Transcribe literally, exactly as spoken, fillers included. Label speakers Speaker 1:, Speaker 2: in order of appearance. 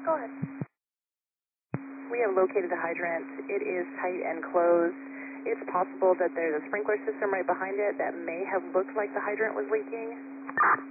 Speaker 1: Go ahead.
Speaker 2: We have located the hydrant. It is tight and closed. It's possible that there's a sprinkler system right behind it that may have looked like the hydrant was leaking.